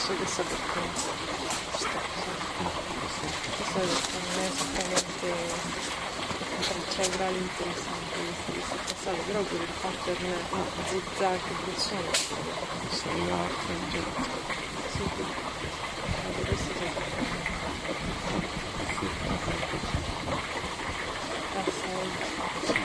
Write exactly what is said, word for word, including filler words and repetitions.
so chissà perché questa cosa non è esattamente tracciagrali interessanti questi passati, però pure il pattern zigzag bruzzone Questa è l'arte,